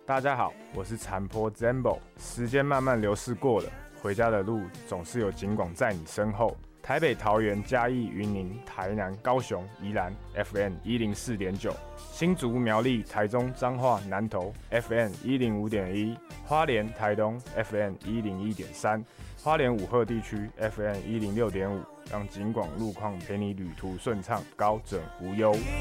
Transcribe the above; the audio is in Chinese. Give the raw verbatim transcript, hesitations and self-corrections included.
大家好，我是残坡 Zambo。时间慢慢流逝过了，回家的路总是有警广在你身后。台北、桃园、嘉义、云林、台南、高雄、宜兰 F M 一零四点九，新竹、苗栗、台中、彰化、南投 F M 一零五点一，花莲、台东 F M 一零一点三，花莲五鹤地区 F M 一零六点五，让警广路况陪你旅途顺畅，高枕无忧。